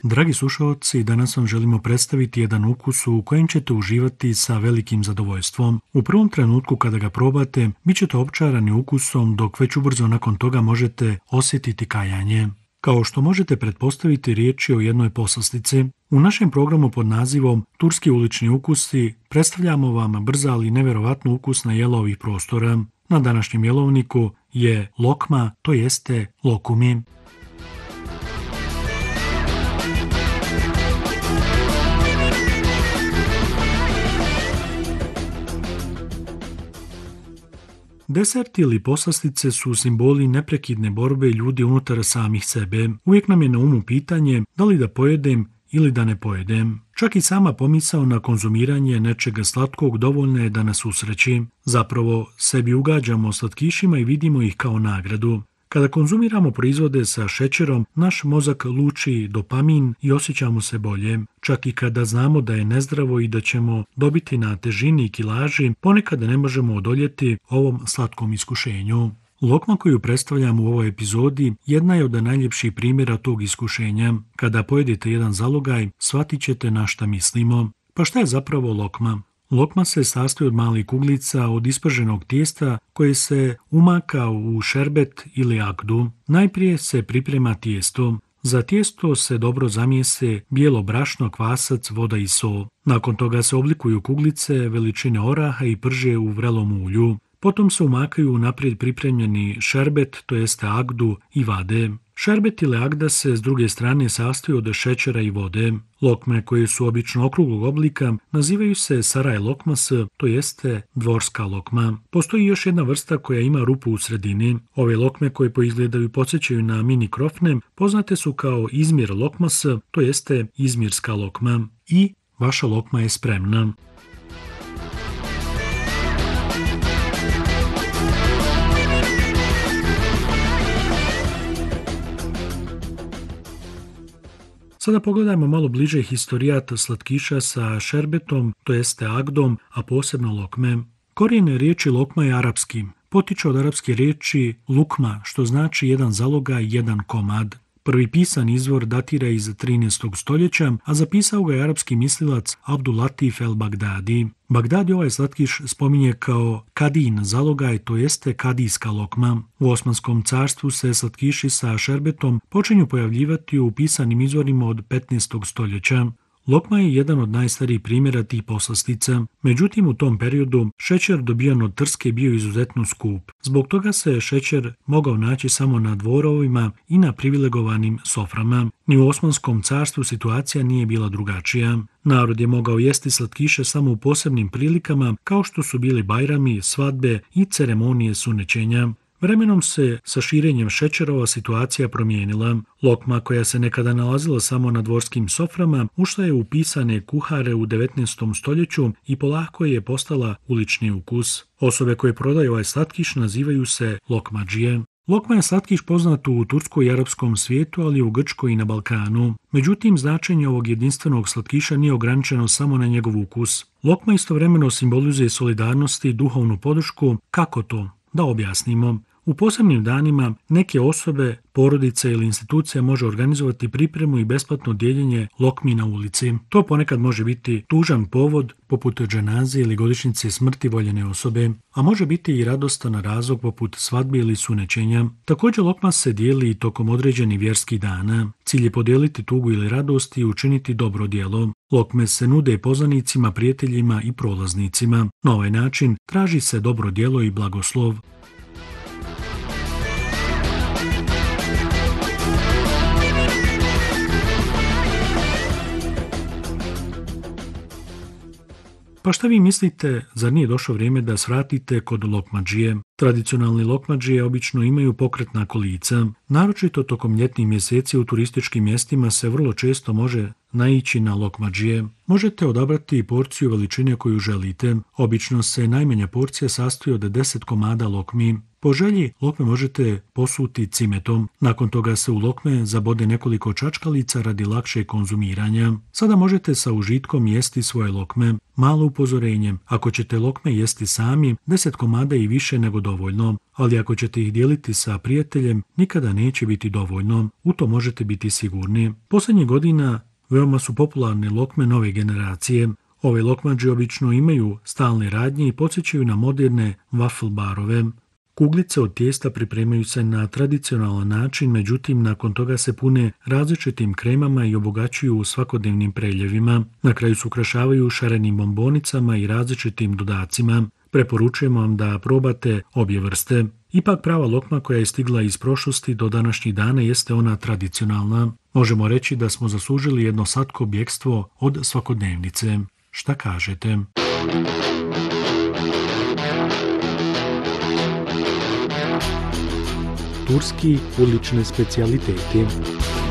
Dragi slušalci, danas vam želimo predstaviti jedan ukus u kojem ćete uživati sa velikim zadovoljstvom. U prvom trenutku kada ga probate, bit ćete opčarani ukusom, dok već ubrzo nakon toga možete osjetiti kajanje. Kao što možete pretpostaviti, riječ je o jednoj poslastici. U našem programu pod nazivom Turski ulični ukusi predstavljamo vam brza ali nevjerovatno ukusna jela ovih prostora. Na današnjem jelovniku je lokma, to jeste lokumi. Deserti ili poslastice su simboli neprekidne borbe ljudi unutar samih sebe. Uvijek nam je na umu pitanje da li da pojedem ili da ne pojedem. Čak i sama pomisao na konzumiranje nečega slatkog dovoljna je da nas usreći. Zapravo sebi ugađamo slatkišima i vidimo ih kao nagradu. Kada konzumiramo proizvode sa šećerom, naš mozak luči dopamin i osjećamo se bolje. Čak i kada znamo da je nezdravo i da ćemo dobiti na težini i kilaži, ponekad ne možemo odoljeti ovom slatkom iskušenju. Lokma koju predstavljam u ovoj epizodi jedna je od najljepših primjera tog iskušenja. Kada pojedete jedan zalogaj, shvatit ćete na šta mislimo. Pa šta je zapravo lokma? Lokma se sastoji od malih kuglica od isprženog tijesta koje se umaka u šerbet ili akdu. Najprije se priprema tijesto. Za tijesto se dobro zamijese bijelo brašno, kvasac, voda i sol. Nakon toga se oblikuju kuglice veličine oraha i prže u vrelom ulju. Potom se umakaju naprijed pripremljeni šerbet, to jeste agdu i vade. Šerbet ili agda se s druge strane sastoji od šećera i vode. Lokme koje su obično okruglog oblika nazivaju se saraj lokmas, to jeste dvorska lokma. Postoji još jedna vrsta koja ima rupu u sredini. Ove lokme koje po izgledaju podsjećaju na mini krofne poznate su kao izmir lokmas, to jeste izmirska lokma. I vaša lokma je spremna. Sada pogledajmo malo bliže historijat slatkiša sa šerbetom, to jeste agdom, a posebno lokme. Korijen riječi lokma je arapski. Potiče od arapske riječi lukma, što znači jedan zalogaj, jedan komad. Prvi pisan izvor datira iz 13. stoljeća, a zapisao ga je arapski mislilac Abdul Latif el-Bagdadi. Bagdadi ovaj slatkiš spominje kao kadin zalogaj, to jeste kadijska lokma. U Osmanskom carstvu se slatkiši sa šerbetom počinju pojavljivati u pisanim izvorima od 15. stoljeća. Lokma je jedan od najstarijih primjera tih poslastica. Međutim, u tom periodu šećer dobijan od trske bio izuzetno skup. Zbog toga se šećer mogao naći samo na dvorovima i na privilegovanim soframa. Ni u Osmanskom carstvu situacija nije bila drugačija. Narod je mogao jesti slatkiše samo u posebnim prilikama, kao što su bili bajrami, svadbe i ceremonije sunećenja. Vremenom se sa širenjem šećerova situacija promijenila. Lokma koja se nekada nalazila samo na dvorskim soframa ušla je u pisane kuhare u 19. stoljeću i polako je postala ulični ukus. Osobe koje prodaju ovaj slatkiš nazivaju se lokmadžije. Lokma je slatkiš poznat u turskom i arapskom svijetu, ali i u Grčkoj i na Balkanu. Međutim, značenje ovog jedinstvenog slatkiša nije ograničeno samo na njegov ukus. Lokma istovremeno simbolizuje solidarnost i duhovnu podršku. Kako to? Da objasnimo. U posebnim danima neke osobe, porodice ili institucija može organizovati pripremu i besplatno dijeljenje lokmi na ulici. To ponekad može biti tužan povod, poput dženaze ili godišnjice smrti voljene osobe, a može biti i radostan razlog poput svadbe ili sunećenja. Također lokma se dijeli i tokom određenih vjerskih dana. Cilj je podijeliti tugu ili radost i učiniti dobro djelo. Lokme se nude poznanicima, prijateljima i prolaznicima. Na ovaj način traži se dobro djelo i blagoslov. Pa šta vi mislite, zar nije došlo vrijeme da svratite kod lokmadžije? Tradicionalni lokmadžije obično imaju pokretna kolica. Naročito tokom ljetnih mjeseci u turističkim mjestima se vrlo često može naići na lokmadžije. Možete odabrati porciju veličine koju želite. Obično se najmanja porcija sastoji od 10 komada lokmi. Po želji lokme možete posuti cimetom. Nakon toga se u lokme zabode nekoliko čačkalica radi lakšeg konzumiranja. Sada možete sa užitkom jesti svoje lokme. Malo upozorenje, ako ćete lokme jesti sami, 10 komada i više nego dovoljno, ali ako ćete ih dijeliti sa prijateljem, nikada neće biti dovoljno, u to možete biti sigurni. Posljednjih godina veoma su popularne lokme nove generacije. Ove lokmađe obično imaju stalne radnje i podsjećaju na moderne waffle barove. Kuglice od tijesta pripremaju se na tradicionalan način, međutim nakon toga se pune različitim kremama i obogaćuju svakodnevnim preljevima. Na kraju se ukrašavaju šarenim bombonicama i različitim dodacima. Preporučujemo vam da probate obje vrste. Ipak prava lokma koja je stigla iz prošlosti do današnjih dana jeste ona tradicionalna. Možemo reći da smo zaslužili jedno slatko bjegstvo od svakodnevnice. Šta kažete? Turski ulični specijaliteti.